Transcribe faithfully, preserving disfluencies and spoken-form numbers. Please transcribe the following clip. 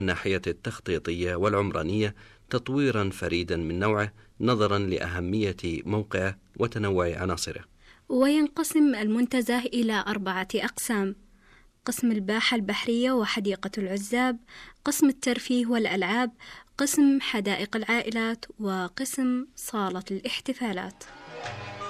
الناحية التخطيطية والعمرانية تطويرا فريدا من نوعه نظرا لأهمية موقعه وتنوع عناصره. وينقسم المنتزه إلى أربعة أقسام: قسم الباحة البحرية وحديقة العزاب، قسم الترفيه والألعاب، قسم حدائق العائلات، وقسم صالة الاحتفالات.